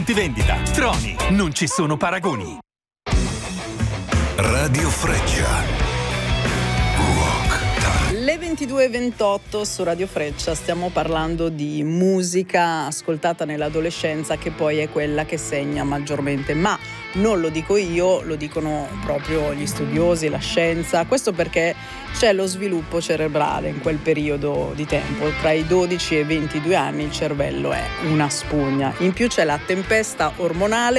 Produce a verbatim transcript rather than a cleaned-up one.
Di vendita. Troni, non ci sono paragoni. Radio Freccia. Le ventidue e ventotto su Radio Freccia stiamo parlando di musica ascoltata nell'adolescenza, che poi è quella che segna maggiormente, ma non lo dico io, lo dicono proprio gli studiosi, la scienza. Questo perché c'è lo sviluppo cerebrale in quel periodo di tempo. Tra i dodici e i ventidue anni il cervello è una spugna. In più c'è la tempesta ormonale